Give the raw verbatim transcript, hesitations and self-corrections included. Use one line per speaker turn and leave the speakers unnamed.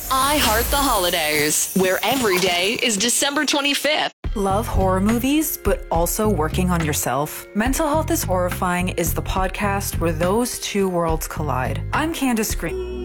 I Heart the Holidays, where every day is December twenty-fifth.
Love horror movies, but also working on yourself? Mental Health is Horrifying is the podcast where those two worlds collide. I'm Candace Green.